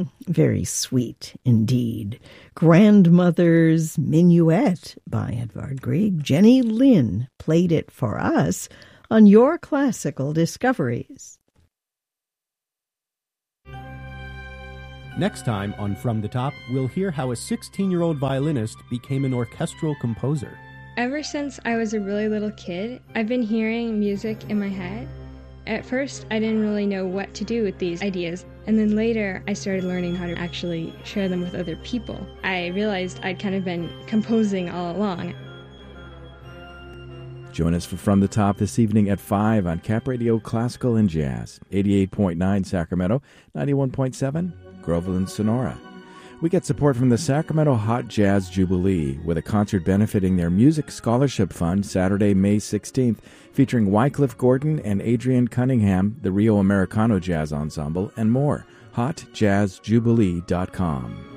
Very sweet indeed. Grandmother's Minuet by Edvard Grieg. Jenny Lynn played it for us on Your Classical Discoveries. Next time on From the Top, we'll hear how a 16-year-old violinist became an orchestral composer. Ever since I was a really little kid, I've been hearing music in my head. At first, I didn't really know what to do with these ideas, and then later I started learning how to actually share them with other people. I realized I'd kind of been composing all along. Join us for From the Top this evening at 5 on Cap Radio Classical and Jazz, 88.9 Sacramento, 91.7 Groveland, Sonora. We get support from the Sacramento Hot Jazz Jubilee with a concert benefiting their Music Scholarship Fund Saturday, May 16th, featuring Wycliffe Gordon and Adrian Cunningham, the Rio Americano Jazz Ensemble, and more. HotJazzJubilee.com.